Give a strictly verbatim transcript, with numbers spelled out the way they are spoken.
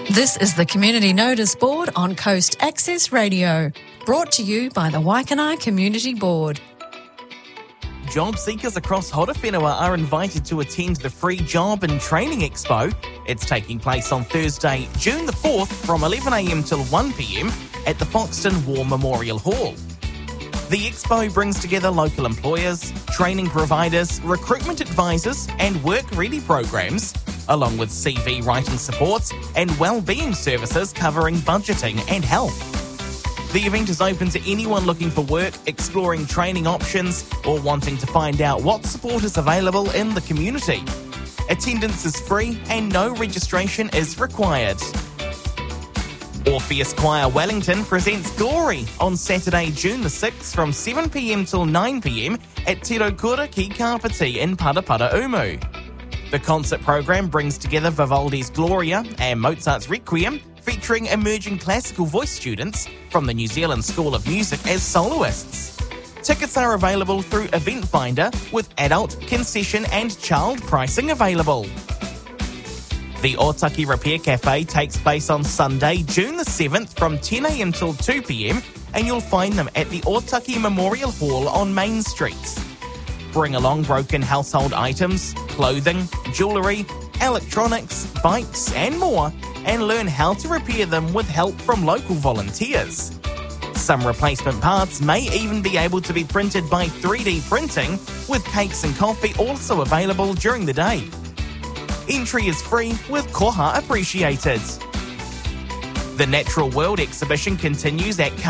This is the Community Notice Board on Coast Access Radio, brought to you by the Waikanae Community Board. Job seekers across Horowhenua are invited to attend the free Job and Training Expo. It's taking place on Thursday, June the fourth from eleven a m till one p m at the Foxton War Memorial Hall. The expo brings together local employers, training providers, recruitment advisors and work-ready programs, along with C V writing supports and wellbeing services covering budgeting and health. The event is open to anyone looking for work, exploring training options, or wanting to find out what support is available in the community. Attendance is free and no registration is required. Orpheus Choir Wellington presents Glory on Saturday, June the sixth from seven p m till nine p m at Te Raukura Ki Kapiti in Paraparaumu. The concert program brings together Vivaldi's Gloria and Mozart's Requiem, featuring emerging classical voice students from the New Zealand School of Music as soloists. Tickets are available through Eventfinder with adult, concession and child pricing available. The Otaki Repair Cafe takes place on Sunday, June the seventh from ten a m till two p m and you'll find them at the Otaki Memorial Hall on Main Street. Bring along broken household items, clothing, jewellery, electronics, bikes and more, and learn how to repair them with help from local volunteers. Some replacement parts may even be able to be printed by three D printing, with cakes and coffee also available during the day. Entry is free with koha appreciated. The Natural World exhibition continues at